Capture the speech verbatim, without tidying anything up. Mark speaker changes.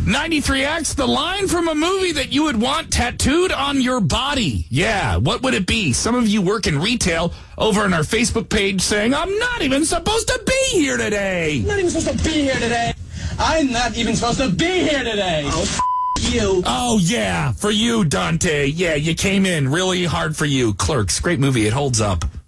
Speaker 1: ninety-three X, the line from a movie that you would want tattooed on your body. Yeah, what would it be? Some of you work in retail over on our Facebook page saying, I'm not even supposed to be here today.
Speaker 2: I'm not even supposed to be here today. I'm not even supposed to be here today. Oh, f- you.
Speaker 1: Oh, yeah, for you, Dante. Yeah, you came in really hard for you. Clerks, great movie. It holds up.